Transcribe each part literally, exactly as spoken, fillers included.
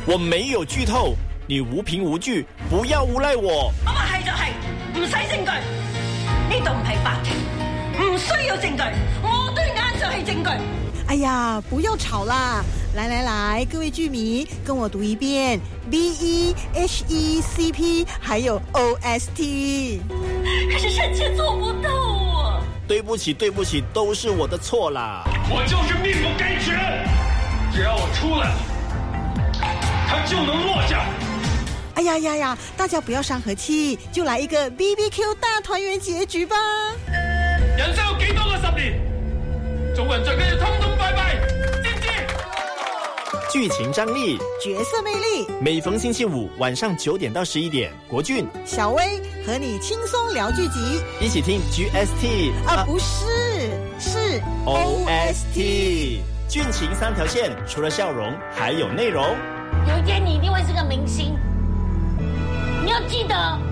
我没有劇透，你無憑無據，不要誣賴我。 我話係就係，唔使證據。呢度唔係法庭，唔需要證據。我對眼就係證據。 哎呀，不要吵啦！來來來，各位劇迷，跟我讀一遍 B E H E C P 還有 O S T。 可是臣妾做不到啊！ 對不起，對不起，都是我的錯啦。 我就是命不該絕，只要我出來了，他就能落下。 哎呀呀呀，大家不要傷和氣，就來一個 B B Q 大團圓結局吧。 人生有幾多個十年？做人最緊要通通拜拜，知唔知？ 劇情張力， 角色魅力， 每逢星期五晚上九點到十一點，國俊、 小薇和你輕鬆聊劇集， 一起聽 G S T 啊，不是，是 O S T。劇情三條線，除了笑容，還有內容。 有一天你一定會是個明星，你要記得，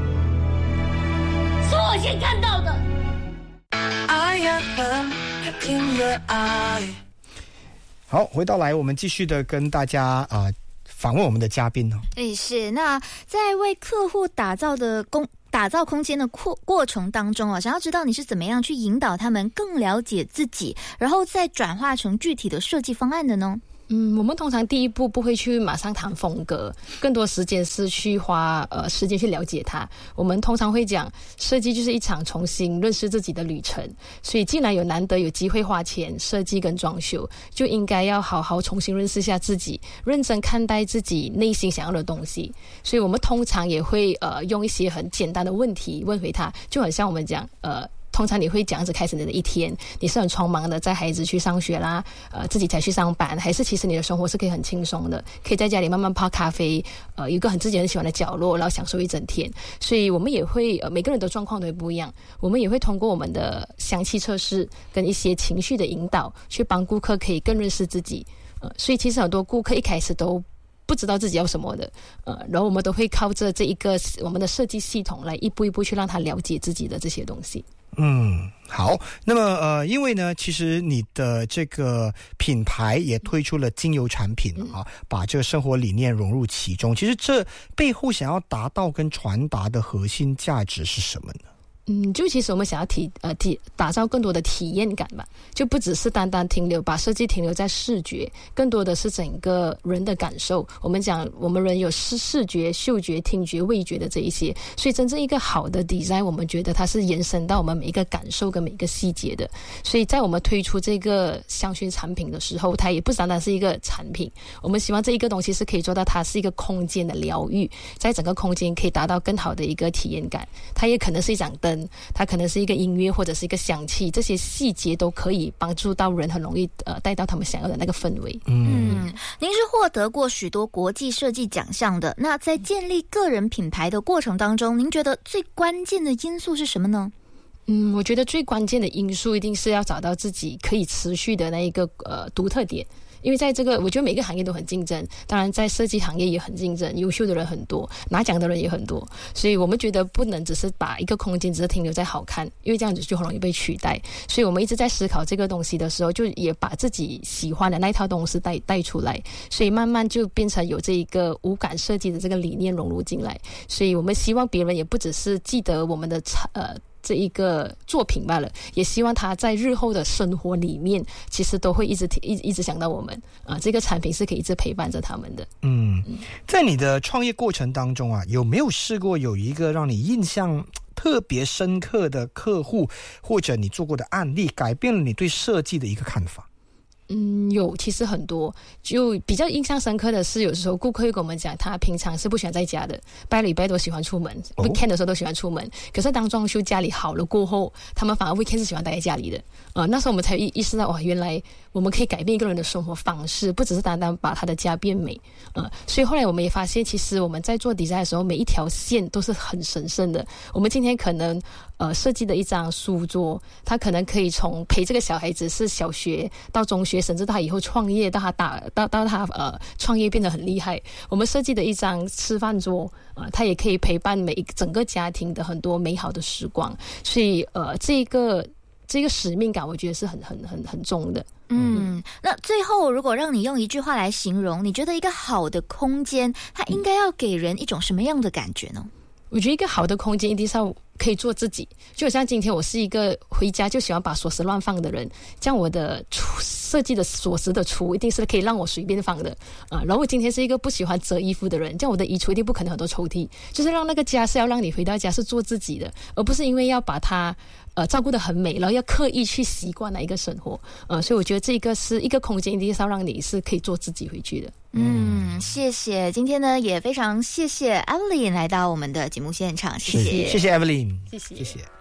是我先看到的。I am in your eye。 好，回到来，我们继续的跟大家啊、呃、访问我们的嘉宾哦。 诶，是那在为客户打造的工打造空间的过过程当中啊，想要知道你是怎么样去引导他们更了解自己，然后再转化成具体的设计方案的呢？ 嗯，我们通常第一步不会去马上谈风格，更多时间是去花呃时间去了解它。我们通常会讲，设计就是一场重新认识自己的旅程，所以既然有难得有机会花钱设计跟装修，就应该要好好重新认识一下自己，认真看待自己内心想要的东西。所以我们通常也会呃用一些很简单的问题问回他，就很像我们讲呃。通常你会这样子开始你的一天，你是很匆忙的在孩子去上学啦，呃，自己才去上班，还是其实你的生活是可以很轻松的，可以在家里慢慢泡咖啡，呃，有一个很自己很喜欢的角落，然后享受一整天。所以我们也会，呃，每个人的状况都会不一样，我们也会通过我们的香气测试跟一些情绪的引导，去帮顾客可以更认识自己。呃，所以其实很多顾客一开始都不知道自己要什么的，呃，然后我们都会靠着这一个我们的设计系统来一步一步去让他了解自己的这些东西。 嗯，好，那么呃，因为呢，其实你的这个品牌也推出了精油产品啊，把这个生活理念融入其中。其实这背后想要达到跟传达的核心价值是什么呢？ 嗯，就其实我们想要体呃体打造更多的体验感吧，就不只是单单停留把设计停留在视觉，更多的是整个人的感受。我们讲我们人有视视觉、嗅觉、听觉、味觉的这一些，所以真正一个好的 design， 我们觉得它是延伸到我们每一个感受跟每一个细节的。所以在我们推出这个香薰产品的时候，它也不单单是一个产品，我们希望这一个东西是可以做到它是一个空间的疗愈，在整个空间可以达到更好的一个体验感。它也可能是一盏灯，它可能是一个音乐或者是一个香气，这些细节都可以帮助到人很容易呃带到他们想要的那个氛围。 嗯，您是获得过许多国际设计奖项的，那在建立个人品牌的过程当中，您觉得最关键的因素是什么呢？ 嗯，我觉得最关键的因素一定是要找到自己可以持续的那一个呃独特点。因为在这个我觉得每个行业都很竞争，当然在设计行业也很竞争，优秀的人很多，拿奖的人也很多，所以我们觉得不能只是把一个空间只是停留在好看，因为这样子就很容易被取代。所以我们一直在思考这个东西的时候，就也把自己喜欢的那一套东西带带出来，所以慢慢就变成有这一个无感设计的这个理念融入进来。所以我们希望别人也不只是记得我们的呃这一个作品罢了，也希望他在日后的生活里面其实都会一直一一直想到我们啊，这个产品是可以一直陪伴着他们的。 嗯，在你的创业过程当中啊，有没有试过有一个让你印象特别深刻的客户，或者你做过的案例，改变了你对设计的一个看法？ 嗯，有，其实很多，就比较印象深刻的是，有时候顾客会跟我们讲，他平常是不喜欢在家的，拜礼拜都喜欢出门、哦、weekend 的时候都喜欢出门，可是当装修家里好了过后，他们反而 weekend 是喜欢待在家里的。呃，那时候我们才意意识到，哇，原来我们可以改变一个人的生活方式，不只是单单把他的家变美。呃，所以后来我们也发现，其实我们在做 design 的时候，每一条线都是很神圣的。我们今天可能呃设计的一张书桌，它可能可以从陪这个小孩子是小学到中学，甚至到他以后创业，到他打到到他呃创业变得很厉害。我们设计的一张吃饭桌，呃，它也可以陪伴每一整个家庭的很多美好的时光。所以呃，这个这个使命感，我觉得是很很很很重的。 嗯，那最后如果让你用一句话来形容，你觉得一个好的空间它应该要给人一种什么样的感觉呢？ 我觉得一个好的空间一定是要可以做自己，就好像今天我是一个回家就喜欢把锁匙乱放的人，这样我的设计的锁匙的橱一定是可以让我随便放的啊。然后我今天是一个不喜欢折衣服的人，这样我的衣橱一定不可能很多抽屉，就是让那个家是要让你回到家是做自己的，而不是因为要把它呃照顾得很美，然后要刻意去习惯那一个生活。呃，所以我觉得这个是一个空间一定是要让你是可以做自己回去的。 嗯，谢谢。今天呢，也非常谢谢 Evelyn 来到我们的节目现场，谢谢， 谢谢 Evelyn， 谢谢， 谢谢。